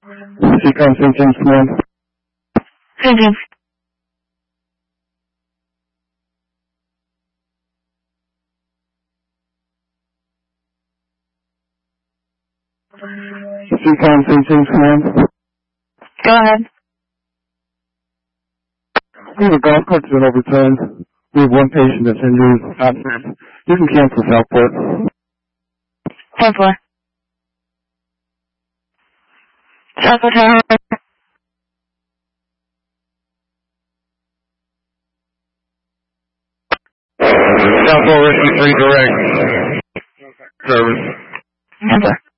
Seacom St. Command. St. James. Seacom St. Command. Go ahead. We have a golf cart that's been overturned. We have one patient that's injured. Outfit. You can cancel Southport. 10-4. Southport Tower. Southport Rescue 3 direct. Service. 10-4.